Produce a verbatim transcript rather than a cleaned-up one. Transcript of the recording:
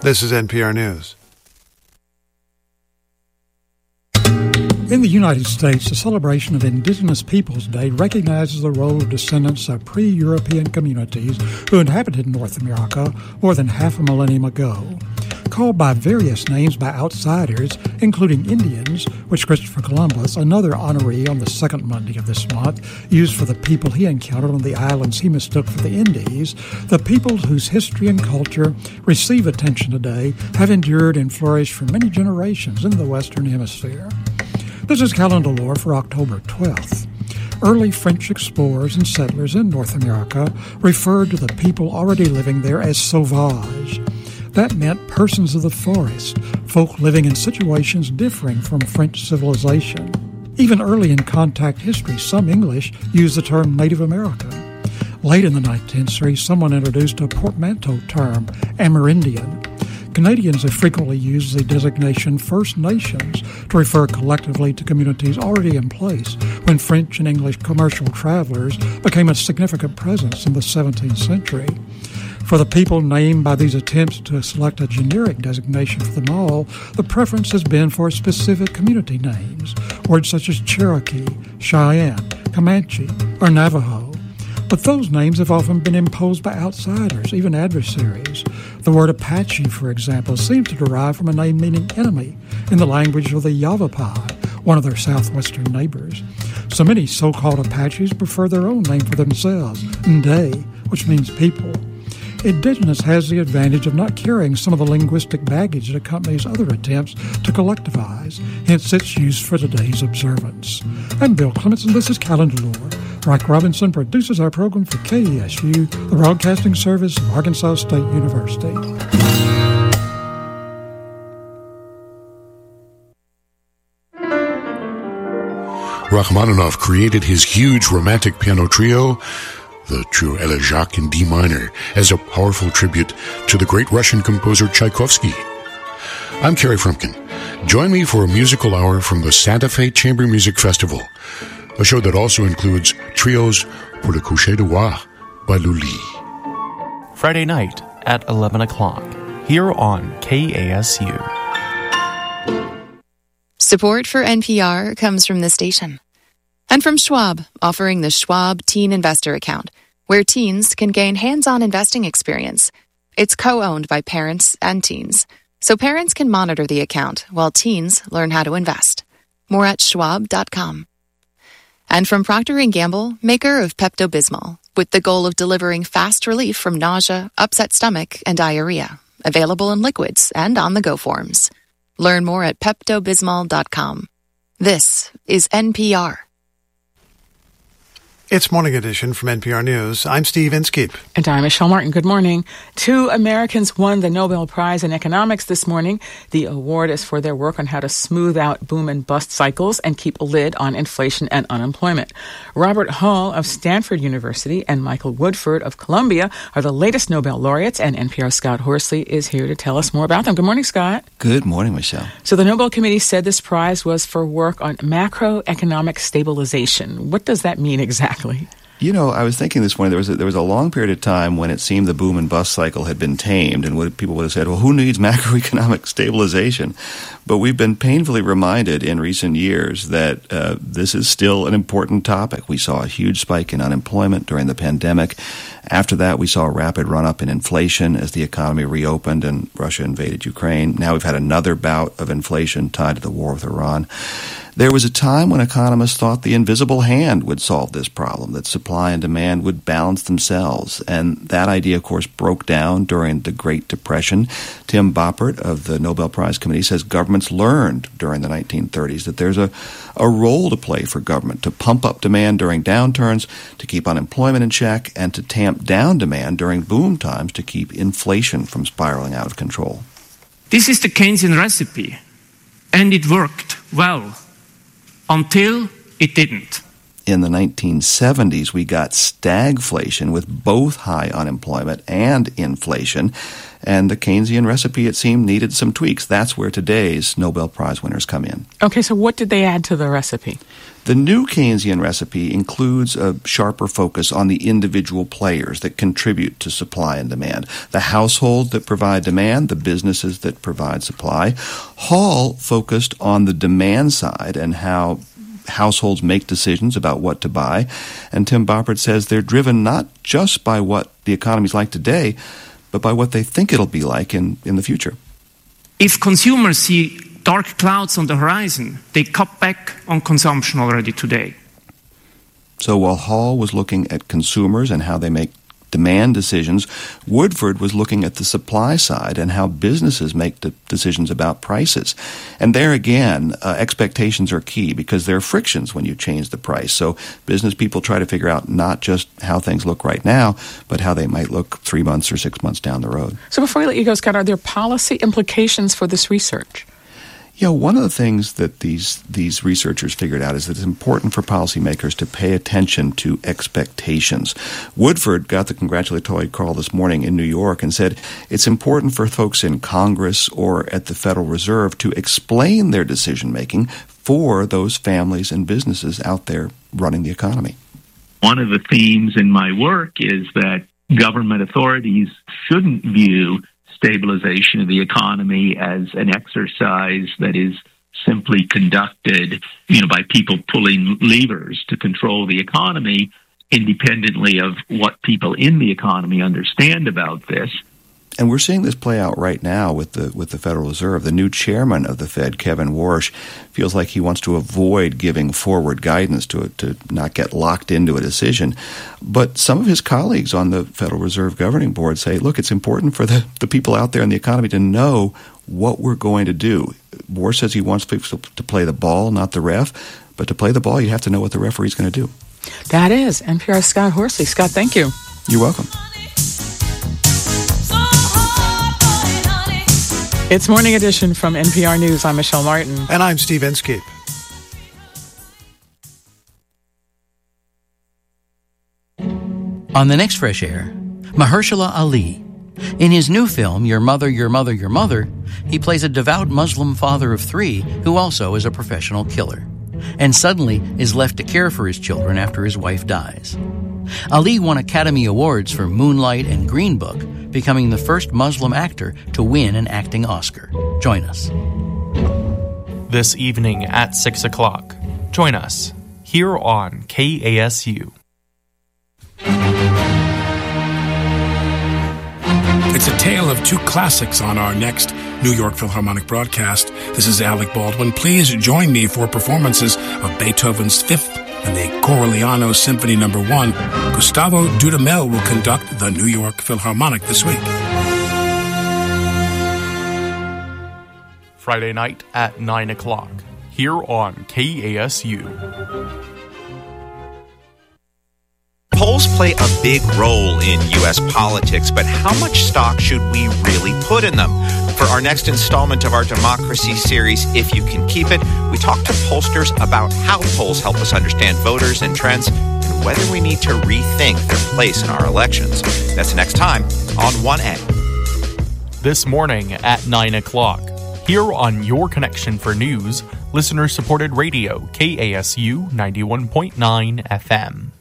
This is N P R News. In the United States, the celebration of Indigenous Peoples Day recognizes the role of descendants of pre-European communities who inhabited North America more than half a millennium ago. Called by various names by outsiders, including Indians, which Christopher Columbus, another honoree on the second Monday of this month, used for the people he encountered on the islands he mistook for the Indies, the peoples whose history and culture receive attention today have endured and flourished for many generations in the Western Hemisphere. This is calendar lore for October twelfth. Early French explorers and settlers in North America referred to the people already living there as sauvages. That meant persons of the forest, folk living in situations differing from French civilization. Even early in contact history, some English used the term Native American. Late in the nineteenth century, someone introduced a portmanteau term, Amerindian. Canadians have frequently used the designation First Nations to refer collectively to communities already in place when French and English commercial travelers became a significant presence in the seventeenth century. For the people named by these attempts to select a generic designation for them all, the preference has been for specific community names, words such as Cherokee, Cheyenne, Comanche, or Navajo. But those names have often been imposed by outsiders, even adversaries. The word Apache, for example, seems to derive from a name meaning enemy in the language of the Yavapai, one of their southwestern neighbors. So many so-called Apaches prefer their own name for themselves, Nday, which means people. Indigenous has the advantage of not carrying some of the linguistic baggage that accompanies other attempts to collectivize, hence its use for today's observance. I'm Bill Clements, and this is Calendar Lore. Mike Robinson produces our program for K E S U, the broadcasting service of Arkansas State University. Rachmaninoff created his huge romantic piano trio, the trio Elegiac in D minor, as a powerful tribute to the great Russian composer Tchaikovsky. I'm Kerry Frumkin. Join me for a musical hour from the Santa Fe Chamber Music Festival, a show that also includes trios Pour le Coucher de Roi by Lully. Friday night at eleven o'clock, here on K A S U. Support for N P R comes from this station. And from Schwab, offering the Schwab Teen Investor Account, where teens can gain hands-on investing experience. It's co-owned by parents and teens, so parents can monitor the account while teens learn how to invest. More at schwab dot com. And from Procter and Gamble, maker of Pepto-Bismol, with the goal of delivering fast relief from nausea, upset stomach, and diarrhea. Available in liquids and on-the-go forms. Learn more at pepto bismol dot com. This is N P R. It's Morning Edition from N P R News. I'm Steve Inskeep. And I'm Michelle Martin. Good morning. Two Americans won the Nobel Prize in Economics this morning. The award is for their work on how to smooth out boom and bust cycles and keep a lid on inflation and unemployment. Robert Hall of Stanford University and Michael Woodford of Columbia are the latest Nobel laureates, and N P R's Scott Horsley is here to tell us more about them. Good morning, Scott. Good morning, Michelle. So the Nobel Committee said this prize was for work on macroeconomic stabilization. What does that mean exactly? You know, I was thinking this morning, there was a, there was a long period of time when it seemed the boom and bust cycle had been tamed, and what people would have said, well, who needs macroeconomic stabilization? But we've been painfully reminded in recent years that uh, this is still an important topic. We saw a huge spike in unemployment during the pandemic. After that, we saw a rapid run-up in inflation as the economy reopened and Russia invaded Ukraine. Now we've had another bout of inflation tied to the war with Iran. There was a time when economists thought the invisible hand would solve this problem, that supply and demand would balance themselves. And that idea, of course, broke down during the Great Depression. Tim Boppert of the Nobel Prize Committee says governments learned during the nineteen thirties that there's a, a role to play for government to pump up demand during downturns, to keep unemployment in check, and to tamp down demand during boom times to keep inflation from spiraling out of control. This is the Keynesian recipe, and it worked well. Until it didn't. In the nineteen seventies, we got stagflation with both high unemployment and inflation. And the Keynesian recipe, it seemed, needed some tweaks. That's where today's Nobel Prize winners come in. Okay, so what did they add to the recipe? The new Keynesian recipe includes a sharper focus on the individual players that contribute to supply and demand. The households that provide demand, the businesses that provide supply. Hall focused on the demand side and how households make decisions about what to buy. And Tim Boppert says they're driven not just by what the economy's like today, but by what they think it'll be like in, in the future. If consumers see dark clouds on the horizon, they cut back on consumption already today. So while Hall was looking at consumers and how they make demand decisions, Woodford was looking at the supply side and how businesses make the decisions about prices. And there again, uh, expectations are key because there are frictions when you change the price. So business people try to figure out not just how things look right now, but how they might look three months or six months down the road. So before we let you go, Scott, are there policy implications for this research? Yeah, one of the things that these these researchers figured out is that it's important for policymakers to pay attention to expectations. Woodford got the congratulatory call this morning in New York and said it's important for folks in Congress or at the Federal Reserve to explain their decision-making for those families and businesses out there running the economy. One of the themes in my work is that government authorities shouldn't view stabilization of the economy as an exercise that is simply conducted, you know, by people pulling levers to control the economy, independently of what people in the economy understand about this. And we're seeing this play out right now with the with the Federal Reserve. The new chairman of the Fed, Kevin Warsh, feels like he wants to avoid giving forward guidance to to not get locked into a decision. But some of his colleagues on the Federal Reserve Governing Board say, look, it's important for the, the people out there in the economy to know what we're going to do. Warsh says he wants people to play the ball, not the ref. But to play the ball, you have to know what the referee's going to do. That is N P R's Scott Horsley. Scott, thank you. You're welcome. It's Morning Edition from N P R News. I'm Michelle Martin. And I'm Steve Inskeep. On the next Fresh Air, Mahershala Ali. In his new film, Your Mother, Your Mother, Your Mother, he plays a devout Muslim father of three who also is a professional killer, and suddenly is left to care for his children after his wife dies. Ali won Academy Awards for Moonlight and Green Book, becoming the first Muslim actor to win an acting Oscar. Join us. This evening at six o'clock. Join us here on K A S U. It's a tale of two classics on our next New York Philharmonic broadcast. This is Alec Baldwin. Please join me for performances of Beethoven's Fifth and the Corelliano Symphony Number One. Gustavo Dudamel will conduct the New York Philharmonic this week. Friday night at nine o'clock here on K A S U. Polls play a big role in U S politics, but how much stock should we really put in them? For our next installment of our Democracy series, If You Can Keep It, we talk to pollsters about how polls help us understand voters and trends and whether we need to rethink their place in our elections. That's next time on one A. This morning at nine o'clock here on Your Connection for News, listener-supported radio, K A S U ninety-one point nine F M.